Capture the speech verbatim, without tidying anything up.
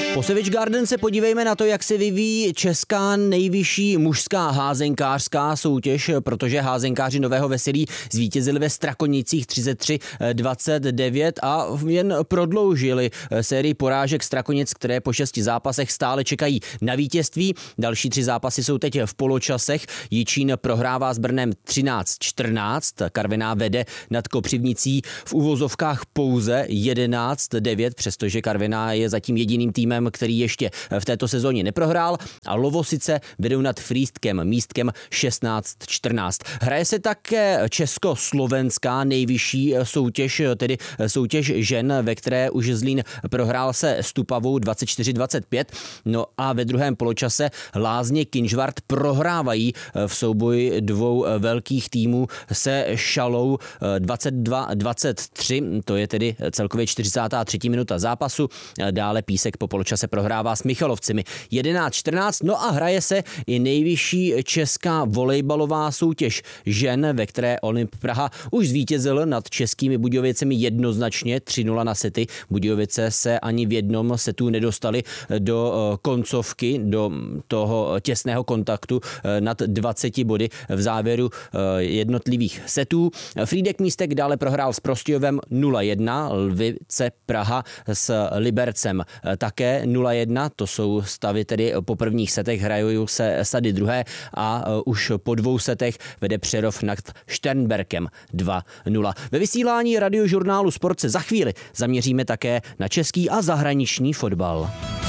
Po Savage Garden se podívejme na to, jak se vyvíjí česká nejvyšší mužská házenkářská soutěž, protože házenkáři Nového Veselí zvítězili ve Strakonicích třicet tři dvacet devět a jen prodloužili sérii porážek Strakonic, které po šesti zápasech stále čekají na vítězství. Další tři zápasy jsou teď v poločasech. Jičín prohrává s Brnem třináct čtrnáct, Karviná vede nad Kopřivnicí v uvozovkách pouze jedenáct devět, přestože Karviná je zatím jediným týmem, který ještě v této sezóně neprohrál, a Lovosice vedou nad Frýstkem místkem šestnáct čtrnáct. Hraje se také československá nejvyšší soutěž, tedy soutěž žen, ve které už Zlín prohrál se Stupavou dvacet čtyři dvacet pět. No a ve druhém poločase Lázně Kynžvart prohrávají v souboji dvou velkých týmů se Šalou dvacet dva dvacet tři. To je tedy celkově čtyřicátá třetí minuta zápasu. Dále Písek po poločase prohrává s Michalovcemi jedenáct čtrnáct. No a hraje se i nejvyšší česká volejbalová soutěž žen, ve které Olymp Praha už zvítězil nad českými Budějovicemi jednoznačně tři nula na sety. Budějovice se ani v jednom setu nedostali do koncovky, do toho těsného kontaktu nad dvaceti body v závěru jednotlivých setů. Frýdek Místek dále prohrál s Prostějovem nula jedna, Lvice Praha s Libercem také nula jedna, to jsou stavy tedy po prvních setech, hrajou se sady druhé a už po dvou setech vede Přerov nad Šternberkem dva nula. Ve vysílání radiožurnálu Sport se za chvíli zaměříme také na český a zahraniční fotbal.